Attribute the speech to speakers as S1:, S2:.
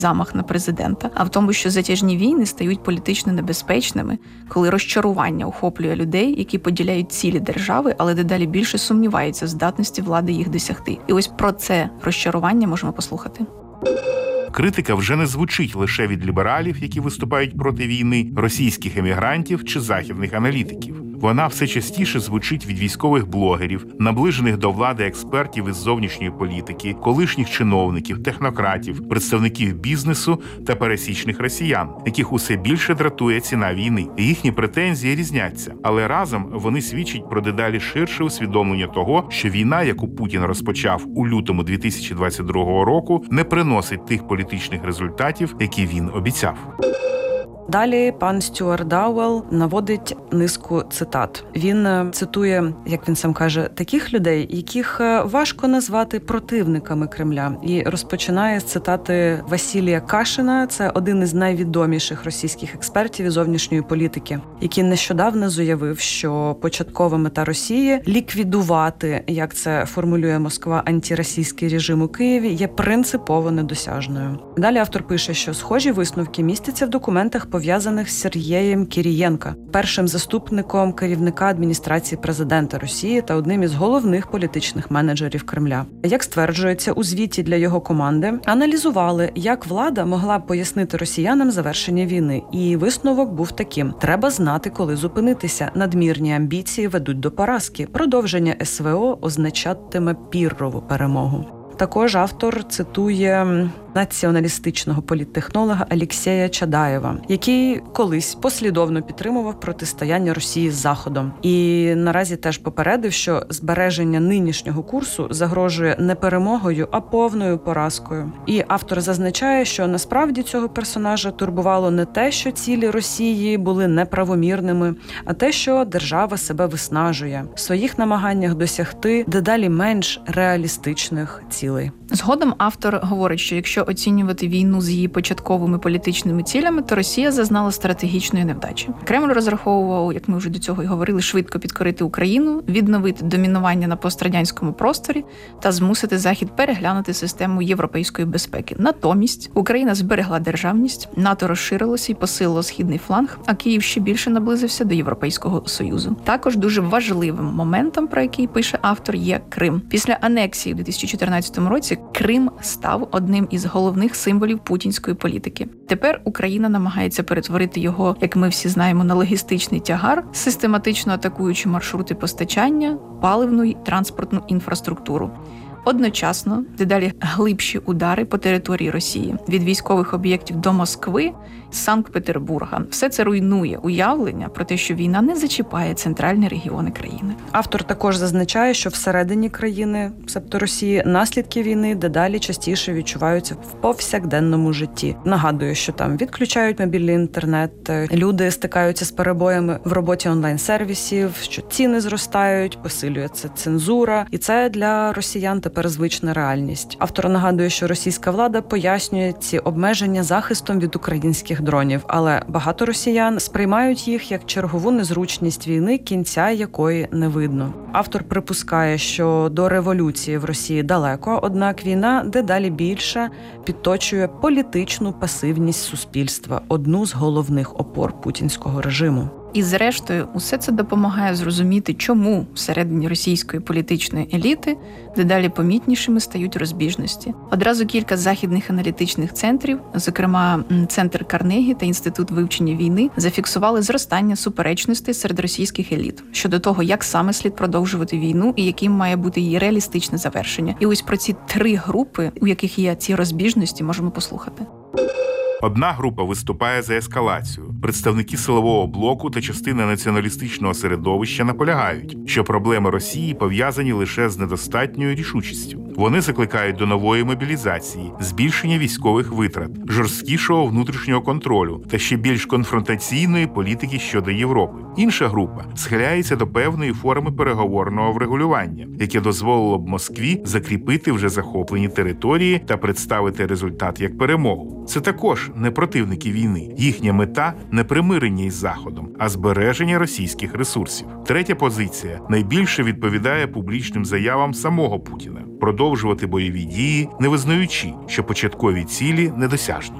S1: замах на президента, а в тому, що затяжні війни стають політично небезпечними, коли розчарування охоплює людей, які поділяють цілі держави, але дедалі більше сумніваються в здатності влади їх досягти. І ось про це розчарування можемо послухати.
S2: Критика вже не звучить лише від лібералів, які виступають проти війни, російських емігрантів чи західних аналітиків. Вона все частіше звучить від військових блогерів, наближених до влади експертів із зовнішньої політики, колишніх чиновників, технократів, представників бізнесу та пересічних росіян, яких усе більше дратує ціна війни. Їхні претензії різняться, але разом вони свідчать про дедалі ширше усвідомлення того, що війна, яку Путін розпочав у лютому 2022 року, не приносить тих політичних результатів, які він обіцяв.
S3: Далі пан Стюарт Дауелл наводить низку цитат. Він цитує, як він сам каже, таких людей, яких важко назвати противниками Кремля. І розпочинає з цитати Василія Кашина, це один із найвідоміших російських експертів із зовнішньої політики, який нещодавно заявив, що початкова мета Росії – ліквідувати, як це формулює Москва, антиросійський режим у Києві, є принципово недосяжною. Далі автор пише, що схожі висновки містяться в документах, пов'язаних з Сергієм Кірієнко, першим заступником керівника адміністрації президента Росії та одним із головних політичних менеджерів Кремля. Як стверджується у звіті для його команди, аналізували, як влада могла б пояснити росіянам завершення війни. І висновок був таким: треба знати, коли зупинитися. Надмірні амбіції ведуть до поразки. Продовження СВО означатиме піррову перемогу. Також автор цитує націоналістичного політтехнолога Алексея Чадаєва, який колись послідовно підтримував протистояння Росії з Заходом. І наразі теж попередив, що збереження нинішнього курсу загрожує не перемогою, а повною поразкою. І автор зазначає, що насправді цього персонажа турбувало не те, що цілі Росії були неправомірними, а те, що держава себе виснажує в своїх намаганнях досягти дедалі менш реалістичних цілей.
S1: Згодом автор говорить, що якщо оцінювати війну з її початковими політичними цілями, то Росія зазнала стратегічної невдачі. Кремль розраховував, як ми вже до цього і говорили, швидко підкорити Україну, відновити домінування на пострадянському просторі та змусити Захід переглянути систему європейської безпеки. Натомість Україна зберегла державність, НАТО розширилося і посилило східний фланг, а Київ ще більше наблизився до Європейського Союзу. Також дуже важливим моментом, про який пише автор, є Крим. Після анексії у 2014 році Крим став одним із головних символів путінської політики. Тепер Україна намагається перетворити його, як ми всі знаємо, на логістичний тягар, систематично атакуючи маршрути постачання, паливну й транспортну інфраструктуру. Одночасно дедалі глибші удари по території Росії від військових об'єктів до Москви, Санкт-Петербурга. Все це руйнує уявлення про те, що війна не зачіпає центральні регіони країни.
S3: Автор також зазначає, що всередині країни, себто Росії, наслідки війни дедалі частіше відчуваються в повсякденному житті. Нагадую, що там відключають мобільний інтернет, люди стикаються з перебоями в роботі онлайн-сервісів, що ціни зростають, посилюється цензура, і це для росіян тепер звична реальність. Автор нагадує, що російська влада пояснює ці обмеження захистом від українських дронів, але багато росіян сприймають їх як чергову незручність війни, кінця якої не видно. Автор припускає, що до революції в Росії далеко, однак війна дедалі більше підточує політичну пасивність суспільства, одну з головних опор путінського режиму.
S1: І зрештою, усе це допомагає зрозуміти, чому всередині російської політичної еліти дедалі помітнішими стають розбіжності. Одразу кілька західних аналітичних центрів, зокрема Центр Карнегі та Інститут вивчення війни, зафіксували зростання суперечностей серед російських еліт щодо того, як саме слід продовжувати війну і яким має бути її реалістичне завершення. І ось про ці три групи, у яких є ці розбіжності, можемо послухати.
S2: Одна група виступає за ескалацію. Представники силового блоку та частина націоналістичного середовища наполягають, що проблеми Росії пов'язані лише з недостатньою рішучістю. Вони закликають до нової мобілізації, збільшення військових витрат, жорсткішого внутрішнього контролю та ще більш конфронтаційної політики щодо Європи. Інша група схиляється до певної форми переговорного врегулювання, яке дозволило б Москві закріпити вже захоплені території та представити результат як перемогу. Це також не противники війни. Їхня мета – не примирення із Заходом, а збереження російських ресурсів. Третя позиція найбільше відповідає публічним заявам самого Путіна. продовжувати бойові дії, не визнаючи, що початкові цілі недосяжні.